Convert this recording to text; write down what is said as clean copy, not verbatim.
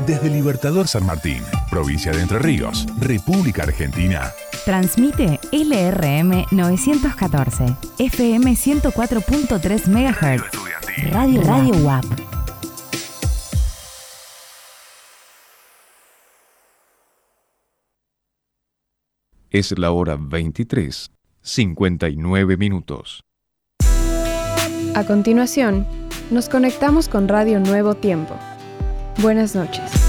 Desde Libertador San Martín, provincia de Entre Ríos, República Argentina. Transmite LRM 914, FM 104.3 MHz. Radio WAP. Es la hora 23:59. A continuación, nos conectamos con Radio Nuevo Tiempo. Buenas noches.